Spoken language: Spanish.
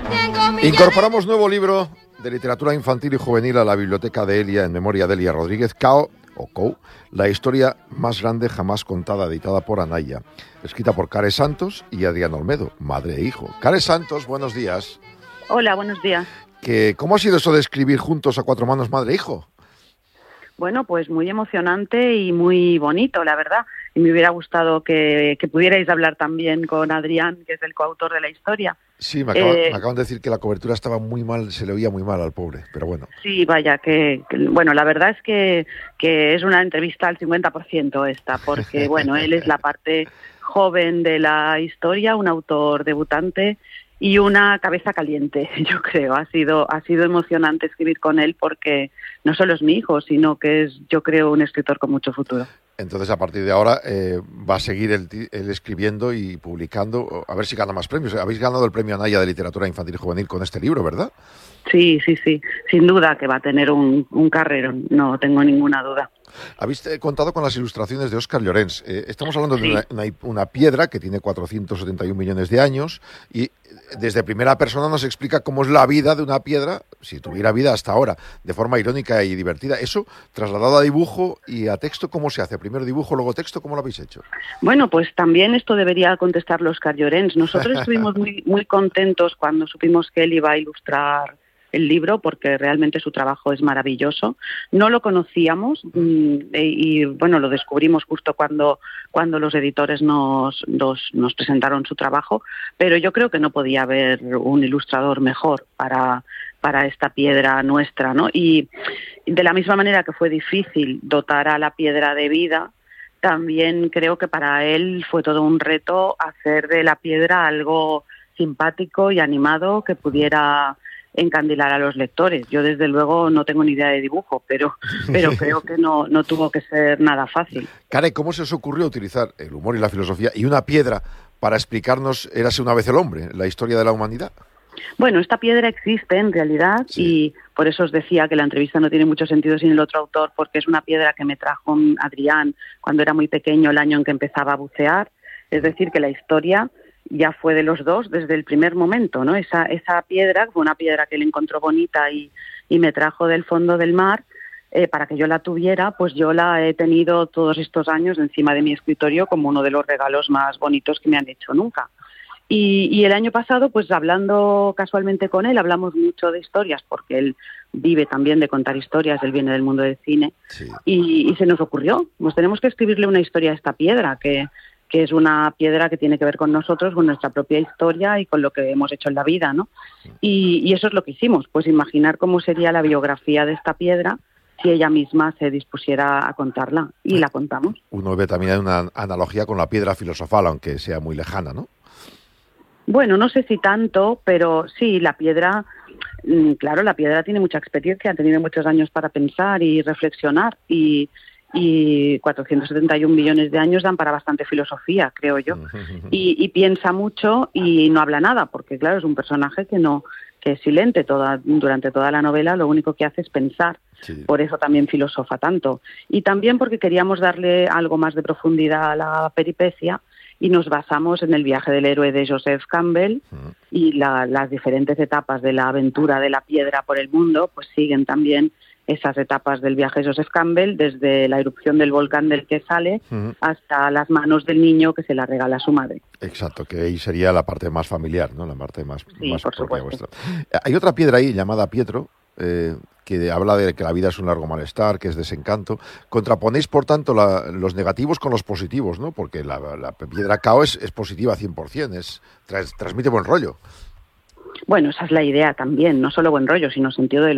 Incorporamos nuevo libro de literatura infantil y juvenil a la biblioteca de Elia, en memoria de Elia Rodríguez, Cao, o Cou, la historia más grande jamás contada, editada por Anaya, escrita por Care Santos y Adrián Olmedo, madre e hijo. Care Santos, buenos días. Hola, buenos días. ¿Cómo ha sido eso de escribir juntos a cuatro manos, madre e hijo? Bueno, pues muy emocionante y muy bonito, la verdad. Y me hubiera gustado que pudierais hablar también con Adrián, que es el coautor de la historia. Sí, me acaban de decir que la cobertura estaba muy mal, se le oía muy mal al pobre, pero bueno. Sí, vaya, bueno, la verdad es que es una entrevista al 50% esta, porque bueno, él es la parte joven de la historia, un autor debutante y una cabeza caliente, yo creo. Ha sido emocionante escribir con él porque no solo es mi hijo, sino que es, yo creo, un escritor con mucho futuro. Entonces, a partir de ahora, va a seguir él escribiendo y publicando, a ver si gana más premios. Habéis ganado el premio Anaya de Literatura Infantil y Juvenil con este libro, ¿verdad? Sí, sin duda que va a tener un carrerón, no tengo ninguna duda. Habéis contado con las ilustraciones de Óscar Llorens. Estamos hablando de una piedra que tiene 471 millones de años y desde primera persona nos explica cómo es la vida de una piedra, si tuviera vida hasta ahora, de forma irónica y divertida. Eso, trasladado a dibujo y a texto, ¿cómo se hace? Primero dibujo, luego texto, ¿cómo lo habéis hecho? Bueno, pues también esto debería contestarlo Óscar Llorens. Nosotros estuvimos muy contentos cuando supimos que él iba a ilustrar el libro, porque realmente su trabajo es maravilloso. No lo conocíamos y bueno, lo descubrimos justo cuando los editores nos presentaron su trabajo, pero yo creo que no podía haber un ilustrador mejor para esta piedra nuestra, ¿no? Y de la misma manera que fue difícil dotar a la piedra de vida, también creo que para él fue todo un reto hacer de la piedra algo simpático y animado que pudiera encandilar a los lectores. Yo desde luego no tengo ni idea de dibujo, pero creo que no tuvo que ser nada fácil. Care, ¿cómo se os ocurrió utilizar el humor y la filosofía y una piedra para explicarnos Érase una vez el hombre, la historia de la humanidad? Bueno, esta piedra existe en realidad, sí. Y por eso os decía que la entrevista no tiene mucho sentido sin el otro autor, porque es una piedra que me trajo Adrián cuando era muy pequeño, el año en que empezaba a bucear. Es decir, que la historia ya fue de los dos desde el primer momento, ¿no? Esa piedra fue una piedra que él encontró bonita y me trajo del fondo del mar para que yo la tuviera. Pues yo la he tenido todos estos años encima de mi escritorio como uno de los regalos más bonitos que me han hecho nunca. Y el año pasado, pues hablando casualmente con él, hablamos mucho de historias, porque él vive también de contar historias, él viene del mundo del cine, sí. Y se nos ocurrió, pues tenemos que escribirle una historia a esta piedra, que es una piedra que tiene que ver con nosotros, con nuestra propia historia y con lo que hemos hecho en la vida, ¿no? Y eso es lo que hicimos, pues imaginar cómo sería la biografía de esta piedra si ella misma se dispusiera a contarla, y la contamos. Uno ve también una analogía con la piedra filosofal, aunque sea muy lejana, ¿no? Bueno, no sé si tanto, pero sí, la piedra, claro, la piedra tiene mucha experiencia, ha tenido muchos años para pensar y reflexionar, y 471 millones de años dan para bastante filosofía, creo yo. Y piensa mucho y no habla nada, porque claro, es un personaje que es silente durante toda la novela, lo único que hace es pensar. Sí. Por eso también filosofa tanto. Y también porque queríamos darle algo más de profundidad a la peripecia, y nos basamos en el viaje del héroe de Joseph Campbell, y las diferentes etapas de la aventura de la piedra por el mundo, pues siguen también esas etapas del viaje de Joseph Campbell, desde la erupción del volcán del que sale hasta las manos del niño que se la regala a su madre. Exacto, que ahí sería la parte más familiar, ¿no? La parte más por propia supuesto. Vuestra. Hay otra piedra ahí llamada Pietro, que habla de que la vida es un largo malestar, que es desencanto. Contraponéis, por tanto, los negativos con los positivos, ¿no? Porque la piedra Cao es positiva 100%, transmite buen rollo. Bueno, esa es la idea también, no solo buen rollo, sino sentido de